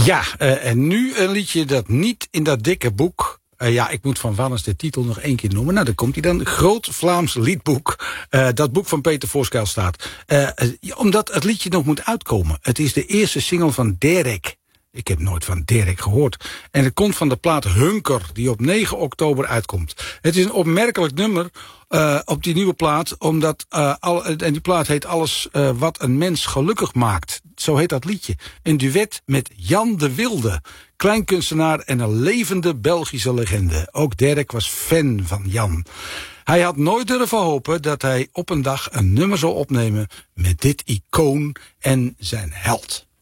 Ja, en nu een liedje dat niet in dat dikke boek... ik moet van Wannes de titel nog 1 keer noemen. Nou, daar komt hij dan. Groot Vlaams liedboek. Dat boek van Peter Voorskuil staat. Omdat het liedje nog moet uitkomen. Het is de eerste single van Derek. Ik heb nooit van Derek gehoord. En het komt van de plaat Hunker, die op 9 oktober uitkomt. Het is een opmerkelijk nummer op die nieuwe plaat. Omdat, en die plaat heet Alles wat een mens gelukkig maakt. Zo heet dat liedje. Een duet met Jan de Wilde. Kleinkunstenaar en een levende Belgische legende. Ook Derek was fan van Jan. Hij had nooit durven hopen dat hij op een dag een nummer zou opnemen met dit icoon en zijn held.